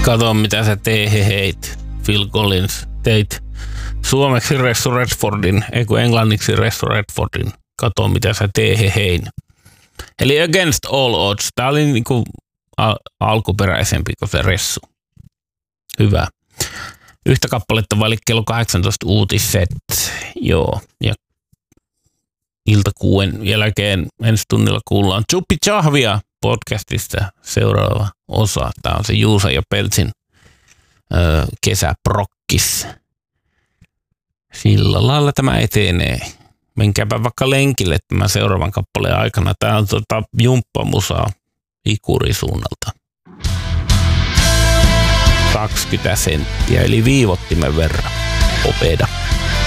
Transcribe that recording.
Kato mitä sä heit, Phil Collins, teit suomeksi Ressu Redfordin, ei kun englanniksi Ressu Redfordin. Kato mitä sä hein. Eli Against All Odds. Tää oli niinku alkuperäisempi kuin se Ressu. Hyvä. Yhtä kappaletta vaille kello 18 uutiset. Joo. Ja ilta 6 jälkeen ensi tunnilla kuullaan Chuppi Chahvia podcastista seuraava osa. Tää on se Juusa ja Peltsin kesäprokkis. Sillä lailla tämä etenee. Menkääpä vaikka lenkille tämän seuraavan kappaleen aikana. Tää on jumppamusaa Ikurisuunnalta. 20 senttiä eli viivottimen verran. Opeda.